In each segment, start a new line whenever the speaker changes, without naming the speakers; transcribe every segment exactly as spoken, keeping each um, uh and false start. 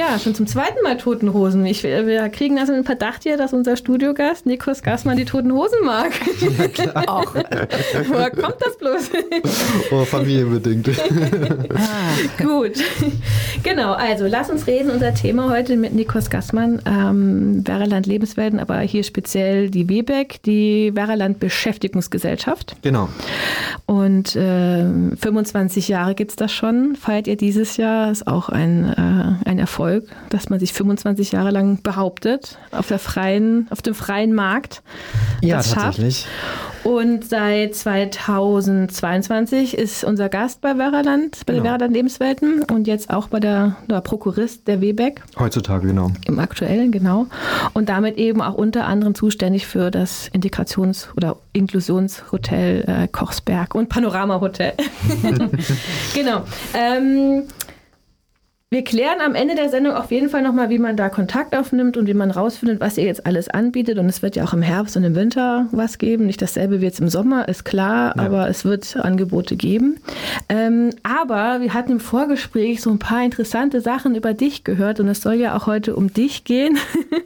Ja, schon zum zweiten Mal Toten Hosen. Ich, wir kriegen also einen Verdacht hier, dass unser Studiogast Nikos Gassmann die Toten Hosen mag.
Ja, klar.
Auch. Woher kommt das bloß?
Oh, familienbedingt.
Ah. Gut. Genau, also lass uns reden. Unser Thema heute mit Nikos Gassmann, ähm, Werraland Lebenswelten, aber hier speziell die W B E G, die Werraland Beschäftigungsgesellschaft.
Genau.
Und äh, fünfundzwanzig Jahre gibt es das schon. Feiert ihr dieses Jahr? Ist auch ein, äh, ein Erfolg, dass man sich fünfundzwanzig Jahre lang behauptet auf der freien, auf dem freien Markt.
Ja,
das
tatsächlich.
Schafft. Und seit zweitausendzweiundzwanzig ist unser Gast bei Werraland, bei
Genau.
den Werraland Lebenswelten und jetzt auch bei der, der Prokurist der W B E G.
Heutzutage, genau.
Im Aktuellen, genau. Und damit eben auch unter anderem zuständig für das Integrations- oder Inklusionshotel äh, Kochsberg und Panorama-Hotel. Genau. Ähm, wir klären am Ende der Sendung auf jeden Fall nochmal, wie man da Kontakt aufnimmt und wie man rausfindet, was ihr jetzt alles anbietet. Und es wird ja auch im Herbst und im Winter was geben. Nicht dasselbe wie jetzt im Sommer, ist klar, ja. Aber es wird Angebote geben. Ähm, aber wir hatten im Vorgespräch so ein paar interessante Sachen über dich gehört und es soll ja auch heute um dich gehen.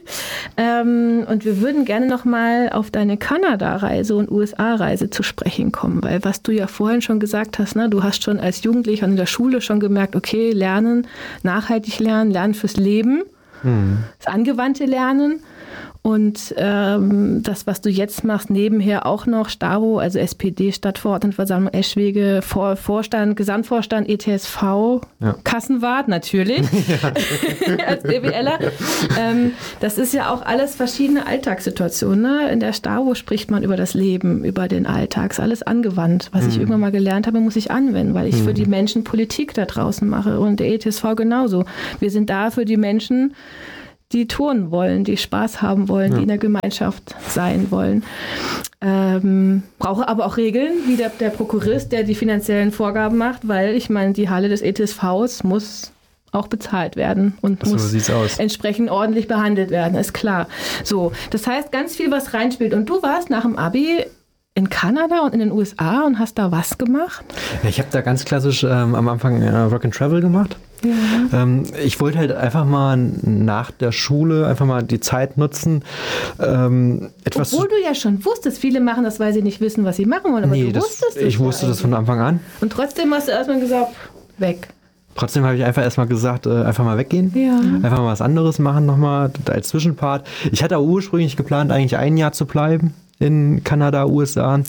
ähm, und wir würden gerne nochmal auf deine Kanada-Reise und U S A-Reise zu sprechen kommen, weil was du ja vorhin schon gesagt hast, ne, du hast schon als Jugendlicher in der Schule schon gemerkt, okay, lernen, nachhaltig lernen, lernen fürs Leben, mhm. das angewandte Lernen und ähm, das, was du jetzt machst, nebenher auch noch Stavo, also S P D, Stadtverordnetenversammlung, Eschwege, Vor- Vorstand, Gesamtvorstand, E T S V, ja. Kassenwart natürlich, ja. als BWLer. Ähm, das ist ja auch alles verschiedene Alltagssituationen. Ne? In der Stavo spricht man über das Leben, über den Alltag, ist alles angewandt. Was mhm. ich irgendwann mal gelernt habe, muss ich anwenden, weil ich mhm. für die Menschen Politik da draußen mache und der E T S V genauso. Wir sind da für die Menschen, die touren wollen, die Spaß haben wollen, ja. die in der Gemeinschaft sein wollen. Ähm, brauche aber auch Regeln, wie der, der Prokurist, der die finanziellen Vorgaben macht, weil ich meine, die Halle des E T S Vs muss auch bezahlt werden und
so
muss
sieht's aus.
Entsprechend ordentlich behandelt werden, ist klar. So, das heißt, ganz viel, was reinspielt. Und du warst nach dem Abi in Kanada und in den U S A und hast da was gemacht?
Ja, ich habe da ganz klassisch ähm, am Anfang äh, Work and Travel gemacht. Ja. Ähm, ich wollte halt einfach mal nach der Schule einfach mal die Zeit nutzen. Ähm, etwas
Obwohl du ja schon wusstest, viele machen das, weil sie nicht wissen, was sie machen wollen, aber
nee,
du
das,
wusstest es.
Ich wusste das von Anfang an.
Und trotzdem hast du erstmal gesagt, weg.
Trotzdem habe ich einfach erstmal gesagt, äh, einfach mal weggehen. Ja. Einfach mal was anderes machen nochmal als Zwischenpart. Ich hatte auch ursprünglich geplant, eigentlich ein Jahr zu bleiben in Kanada, U S A.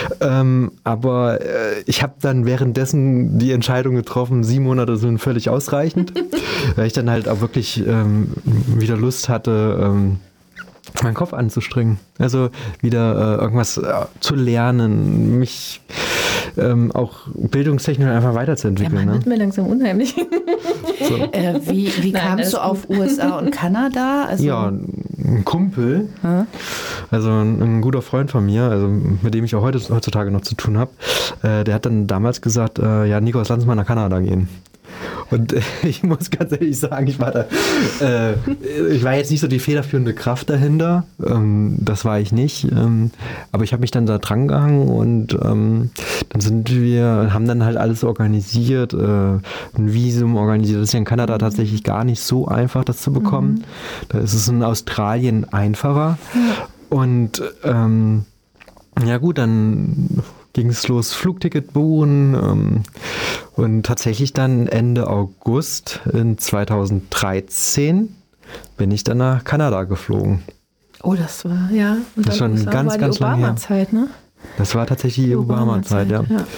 Ähm, aber äh, ich habe dann währenddessen die Entscheidung getroffen, sieben Monate sind völlig ausreichend, weil ich dann halt auch wirklich ähm, wieder Lust hatte, ähm, meinen Kopf anzustrengen. Also wieder äh, irgendwas äh, zu lernen, mich ähm, auch bildungstechnisch einfach weiterzuentwickeln.
Ja, man
ne?
wird mir langsam unheimlich.
So. Äh, wie wie Nein, kamst du auf U S A und Kanada? Also
ja, ein Kumpel, hm? also ein, ein guter Freund von mir, also mit dem ich auch heute, heutzutage noch zu tun habe, äh, der hat dann damals gesagt, äh, ja Nikos, lass uns mal nach Kanada gehen. Und äh, ich muss ganz ehrlich sagen, ich war da, äh, ich war jetzt nicht so die federführende Kraft dahinter, ähm, das war ich nicht, ähm, aber ich habe mich dann da dran gehangen und ähm, dann sind wir, haben dann halt alles organisiert, äh, ein Visum organisiert, das ist ja in Kanada mhm. tatsächlich gar nicht so einfach, das zu bekommen, mhm. da ist es in Australien einfacher ja. und ähm, ja gut, dann ging es los, Flugticket buchen ähm, und tatsächlich dann Ende August in zweitausenddreizehn bin ich dann nach Kanada geflogen.
Oh, das war, ja. Und
das ist schon ganz,
war
ganz
die
lange her.
Obama-Zeit, ne?
Das war tatsächlich die Obama-Zeit, ja. Ja.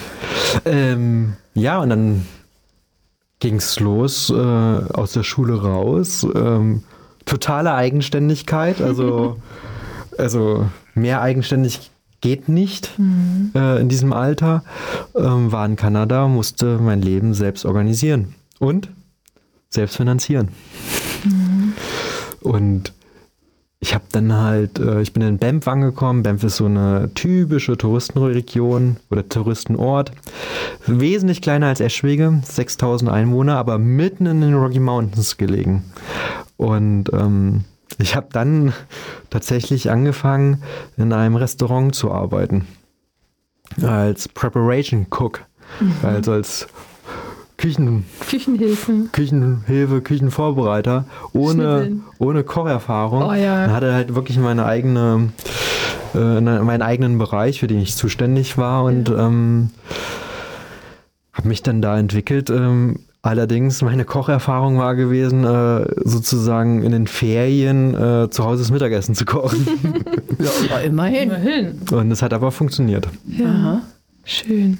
Ähm, ja, und dann ging es los, äh, aus der Schule raus. Ähm, totale Eigenständigkeit, also, also mehr Eigenständigkeit geht nicht mhm. äh, in diesem Alter, ähm, war in Kanada, musste mein Leben selbst organisieren und selbst finanzieren. Mhm. Und ich habe dann halt, äh, ich bin in Banff angekommen. Banff ist so eine typische Touristenregion oder Touristenort. Wesentlich kleiner als Eschwege, sechstausend Einwohner, aber mitten in den Rocky Mountains gelegen. Und ähm, ich habe dann tatsächlich angefangen, in einem Restaurant zu arbeiten. Als Preparation Cook. Mhm. Also als Küchen,
Küchenhilfen.
Küchenhilfe, Küchenvorbereiter, ohne, ohne Kocherfahrung.
Oh, ja.
Dann hatte halt wirklich meine eigene, äh, meinen eigenen Bereich, für den ich zuständig war und ja. ähm, habe mich dann da entwickelt. Ähm, allerdings, meine Kocherfahrung war gewesen, äh, sozusagen in den Ferien äh, zu Hause das Mittagessen zu kochen.
Ja, aber immerhin.
immerhin.
Und es hat aber funktioniert.
Ja, Aha. Schön.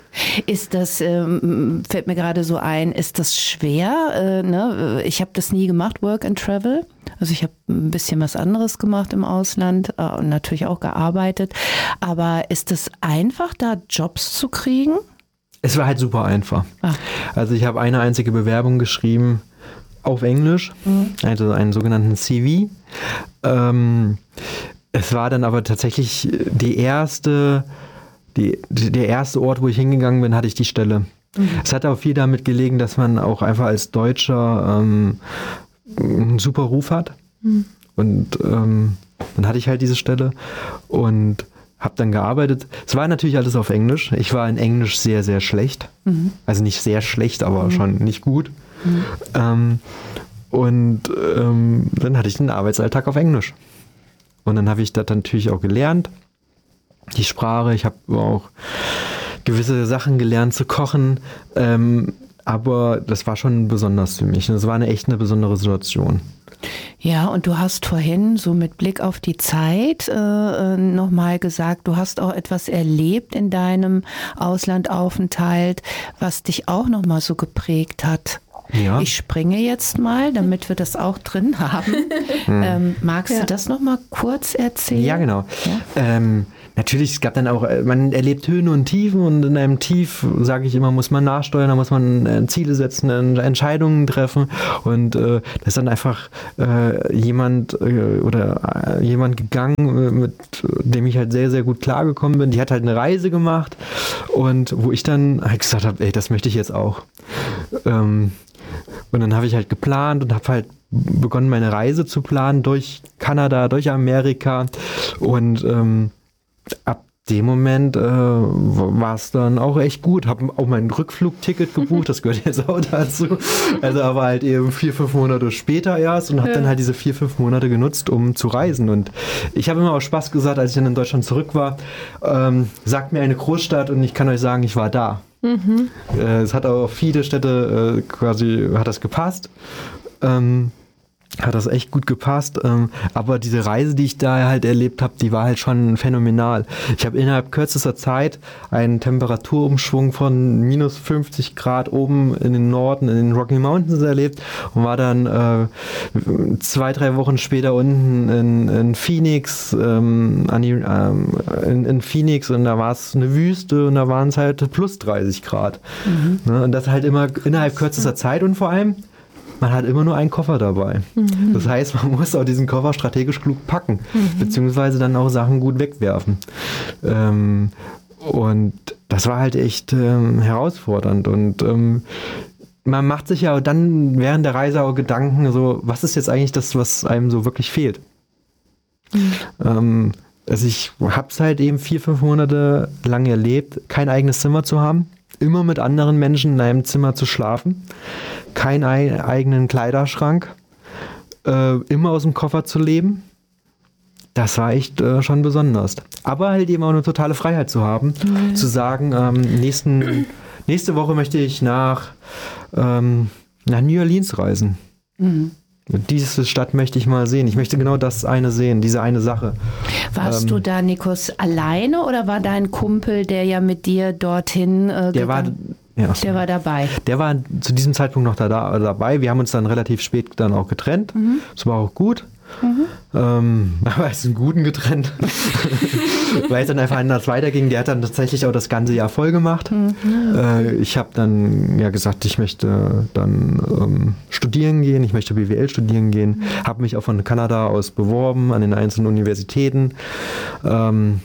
Ist das, ähm, fällt mir gerade so ein, ist das schwer? Äh, ne? Ich habe das nie gemacht, Work and Travel. Also ich habe ein bisschen was anderes gemacht im Ausland äh, und natürlich auch gearbeitet. Aber ist es einfach, da Jobs zu kriegen?
Es war halt super einfach. Ah. Also ich habe eine einzige Bewerbung geschrieben auf Englisch, mhm. also einen sogenannten C V. Ähm, es war dann aber tatsächlich die erste... Die, der erste Ort, wo ich hingegangen bin, hatte ich die Stelle. Mhm. Es hat auch viel damit gelegen, dass man auch einfach als Deutscher ähm, einen super Ruf hat. Mhm. Und ähm, dann hatte ich halt diese Stelle und habe dann gearbeitet. Es war natürlich alles auf Englisch. Ich war in Englisch sehr, sehr schlecht. Mhm. Also nicht sehr schlecht, aber mhm. schon nicht gut. Mhm. Ähm, und ähm, dann hatte ich den Arbeitsalltag auf Englisch. Und dann habe ich das natürlich auch gelernt. Die Sprache, ich habe auch gewisse Sachen gelernt zu kochen, ähm, aber das war schon besonders für mich. Das war eine echt eine besondere Situation.
Ja, und du hast vorhin so mit Blick auf die Zeit äh, nochmal gesagt, du hast auch etwas erlebt in deinem Auslandaufenthalt, was dich auch nochmal so geprägt hat. Ja. Ich springe jetzt mal, damit wir das auch drin haben. ähm, magst ja. du das nochmal kurz erzählen?
Ja, genau. Ja? Ähm, Natürlich, es gab dann auch, man erlebt Höhen und Tiefen und in einem Tief, sage ich immer, muss man nachsteuern, da muss man Ziele setzen, Entscheidungen treffen und äh, da ist dann einfach äh, jemand äh, oder äh, jemand gegangen, mit dem ich halt sehr, sehr gut klargekommen bin. Die hat halt eine Reise gemacht und wo ich dann halt gesagt habe, ey, das möchte ich jetzt auch. Ähm, und dann habe ich halt geplant und habe halt begonnen, meine Reise zu planen durch Kanada, durch Amerika und ähm, ab dem Moment äh, war es dann auch echt gut. Habe auch mein Rückflugticket gebucht, das gehört jetzt auch dazu. Also aber halt eben vier, fünf Monate später erst und habe ja. dann halt diese vier, fünf Monate genutzt, um zu reisen. Und ich habe immer auch Spaß gesagt, als ich dann in Deutschland zurück war, ähm, sagt mir eine Großstadt und ich kann euch sagen, ich war da. Mhm. Äh, es hat auch viele Städte äh, quasi, hat das gepasst. Ähm, hat das echt gut gepasst, ähm, aber diese Reise, die ich da halt erlebt habe, die war halt schon phänomenal. Ich habe innerhalb kürzester Zeit einen Temperaturumschwung von minus fünfzig Grad oben in den Norden, in den Rocky Mountains erlebt und war dann äh, zwei, drei Wochen später unten in, in Phoenix, ähm, an die, ähm, in, in Phoenix und da war es eine Wüste und da waren es halt plus dreißig Grad. Mhm. Ne, und das halt immer innerhalb kürzester Zeit und vor allem man hat immer nur einen Koffer dabei. Mhm. Das heißt, man muss auch diesen Koffer strategisch klug packen, mhm. beziehungsweise dann auch Sachen gut wegwerfen. Ähm, und das war halt echt ähm, herausfordernd. Und ähm, man macht sich ja dann während der Reise auch Gedanken, so, was ist jetzt eigentlich das, was einem so wirklich fehlt? Mhm. Ähm, also ich habe es halt eben vier, fünf Monate lang erlebt, kein eigenes Zimmer zu haben, immer mit anderen Menschen in einem Zimmer zu schlafen, keinen eigenen Kleiderschrank, äh, immer aus dem Koffer zu leben. Das war echt äh, schon besonders. Aber halt eben auch eine totale Freiheit zu haben, mhm. zu sagen, ähm, nächsten, nächste Woche möchte ich nach, ähm, nach New Orleans reisen. Mhm. Diese Stadt möchte ich mal sehen. Ich möchte genau das eine sehen, diese eine Sache.
Warst ähm, du da, Nikos, alleine oder war dein Kumpel, der ja mit dir dorthin äh,
der war, ja,
der war dabei?
Der war zu diesem Zeitpunkt noch da, da, dabei. Wir haben uns dann relativ spät dann auch getrennt. Mhm. Das war auch gut. Mhm. Ähm, aber es ist einen guten getrennt. Weil es dann einfach anders weiterging. Der hat dann tatsächlich auch das ganze Jahr voll gemacht. Mhm. Äh, ich habe dann ja gesagt, ich möchte dann ähm, studieren gehen. Ich möchte B W L studieren gehen. Mhm. Habe mich auch von Kanada aus beworben an den einzelnen Universitäten. Ähm,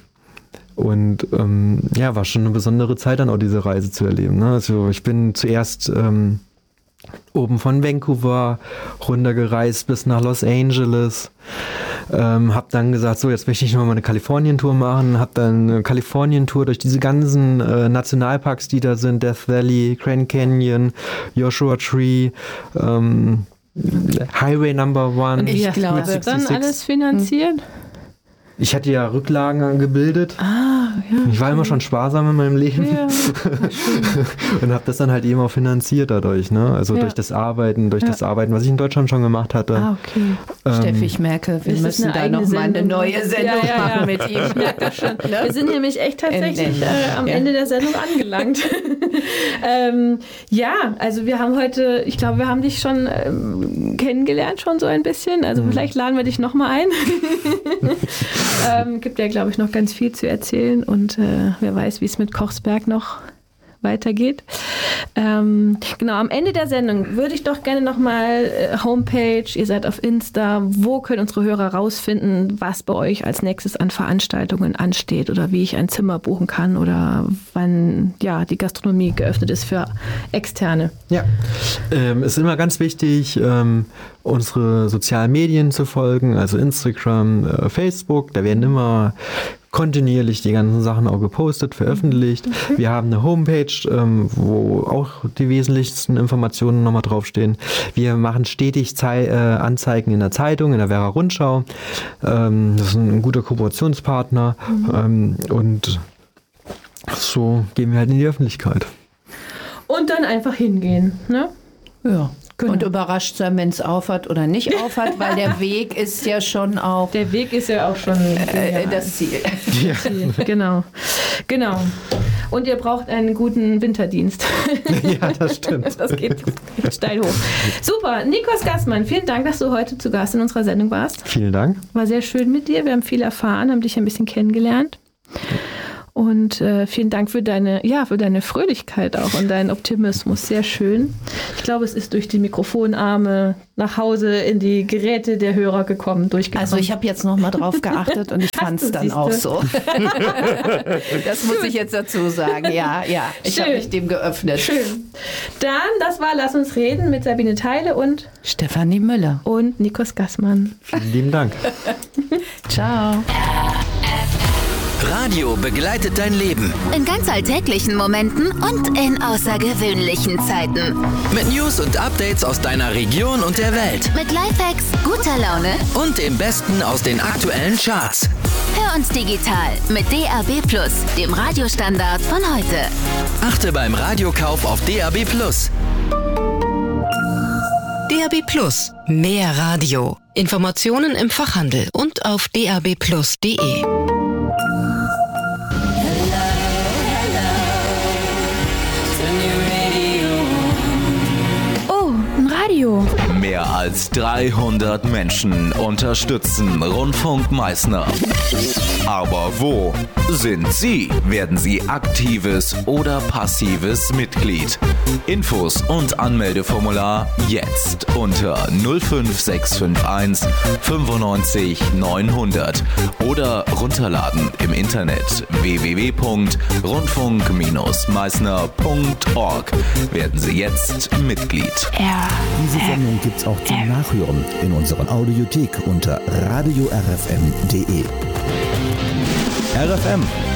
Und ähm, ja, war schon eine besondere Zeit dann auch diese Reise zu erleben. Ne? Also ich bin zuerst ähm, oben von Vancouver runtergereist bis nach Los Angeles. Ähm, hab dann gesagt, so jetzt möchte ich noch mal eine Kalifornien-Tour machen. Hab dann eine Kalifornien-Tour durch diese ganzen äh, Nationalparks, die da sind. Death Valley, Grand Canyon, Joshua Tree, ähm, Highway Number One.
Und ich glaube, wird dann alles finanziert?
Ich hatte ja Rücklagen gebildet.
Ah, ja.
Ich war immer schon sparsam in meinem Leben.
Ja.
Und habe das dann halt eben auch finanziert dadurch. Ne? Also
Ja.
durch das Arbeiten, durch
Ja.
das Arbeiten, was ich in Deutschland schon gemacht hatte.
Ah, okay.
Ähm,
Steffi, ich merke, wir
Das ist
müssen
eine
da
eigene
noch mal eine
Sendung.
neue Sendung
Ja, ja, ja.
machen mit ihm.
Ich merke das schon. Wir sind nämlich echt tatsächlich
Endlich.
äh, am
Ja.
Ende der Sendung angelangt. ähm, ja, also wir haben heute, ich glaube, wir haben dich schon ähm, kennengelernt, schon so ein bisschen. Also
Mhm.
vielleicht laden wir dich nochmal ein. ähm, gibt ja, glaube ich, noch ganz viel zu erzählen und äh, wer weiß, wie es mit Kochsberg noch weitergeht. Ähm, genau, am Ende der Sendung würde ich doch gerne nochmal äh, Homepage, ihr seid auf Insta, wo können unsere Hörer rausfinden, was bei euch als nächstes an Veranstaltungen ansteht oder wie ich ein Zimmer buchen kann oder wann ja die Gastronomie geöffnet ist für Externe.
Ja, ähm, es ist immer ganz wichtig, ähm, unsere sozialen Medien zu folgen, also Instagram, äh, Facebook, da werden immer kontinuierlich die ganzen Sachen auch gepostet, veröffentlicht.
Okay.
Wir haben eine Homepage, ähm, wo auch die wesentlichsten Informationen nochmal draufstehen. Wir machen stetig Zei- äh, Anzeigen in der Zeitung, in der Werra Rundschau. Ähm, das ist ein guter Kooperationspartner.
Mhm.
Ähm, und so gehen wir halt in die Öffentlichkeit.
Und dann einfach hingehen, ne?
Ja.
Genau.
Und überrascht sein, wenn es aufhat oder nicht aufhat, weil der Weg ist ja schon auch
Der Weg ist ja auch schon
äh, das Ziel.
Ja.
Genau, genau. Und ihr braucht einen guten Winterdienst.
Ja, das stimmt.
Das geht steil hoch. Super, Nikos Gassmann, vielen Dank, dass du heute zu Gast in unserer Sendung warst.
Vielen Dank.
War sehr schön mit dir. Wir haben viel erfahren, haben dich ein bisschen kennengelernt. Und äh, vielen Dank für deine, ja, für deine Fröhlichkeit auch und deinen Optimismus. Sehr schön. Ich glaube, es ist durch die Mikrofonarme nach Hause in die Geräte der Hörer gekommen, durchgekommen.
Also ich habe jetzt noch mal drauf geachtet und ich
Hast
fand es
du,
dann
siehste?
auch so. Das muss ich jetzt dazu sagen. Ja, ja. Ich habe
Schön.
mich dem geöffnet.
Schön. Dann, das war Lass uns reden mit Sabine Theile und,
Stefanie Müller.
und Nikos Gassmann.
Vielen lieben Dank.
Ciao.
Radio begleitet dein Leben.
In ganz alltäglichen Momenten und in außergewöhnlichen Zeiten.
Mit News und Updates aus deiner Region und der Welt.
Mit Lifehacks, guter Laune.
Und dem Besten aus den aktuellen Charts.
Hör uns digital mit D A B plus, dem Radiostandard von heute.
Achte beim Radiokauf auf D A B plus.
D A B plus. Mehr Radio. Informationen im Fachhandel und auf d a b plus punkt d e.
Oh, ein Radio.
Mehr als dreihundert Menschen unterstützen Rundfunk Meißner. Aber wo sind Sie? Werden Sie aktives oder passives Mitglied? Infos und Anmeldeformular jetzt unter null fünf sechs fünf eins fünfundneunzig neunhundert oder runterladen im Internet w w w punkt rundfunk meißner punkt org. Werden Sie jetzt Mitglied.
Diese Sendung gibt's auch zum Nachhören in unseren Audiothek unter radio r f m punkt d e. R F M,